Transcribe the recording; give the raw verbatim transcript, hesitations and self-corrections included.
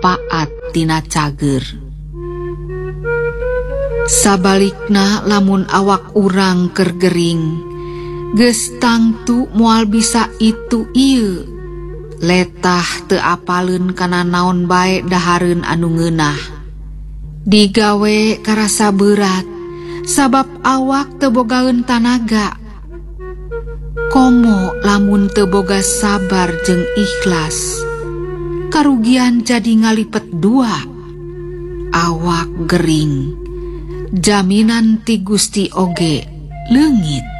manpaat tina cager. Sabalikna lamun awak urang keur gering, geus tangtu moal bisa itu ieu, letah teu apaleun kana naon bae dahareun anu ngeunah. Digawe karasa berat sabab awak teu bogaeun tanaga. Komo lamun teu boga sabar jeung ikhlas, karugian jadi ngalipet dua. Awak gering, jaminan ti Gusti oge leungit.